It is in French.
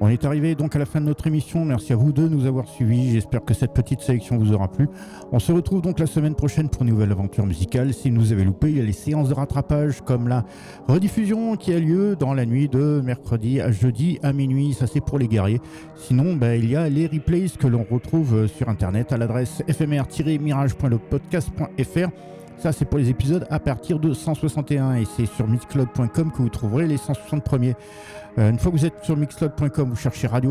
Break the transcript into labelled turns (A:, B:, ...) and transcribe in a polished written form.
A: On est arrivé donc à la fin de notre émission. Merci à vous de nous avoir suivis. J'espère que cette petite sélection vous aura plu. On se retrouve donc la semaine prochaine pour une nouvelle aventure musicale. Si vous nous avez loupé, il y a les séances de rattrapage comme la rediffusion qui a lieu dans la nuit de mercredi à jeudi à minuit. Ça, c'est pour les guerriers. Sinon, il y a les replays que l'on retrouve sur Internet à l'adresse fmr-mirage.lepodcast.fr. Ça, c'est pour les épisodes à partir de 161 et c'est sur mixcloud.com que vous trouverez les 160 premiers. Une fois que vous êtes sur mixcloud.com, vous cherchez Radio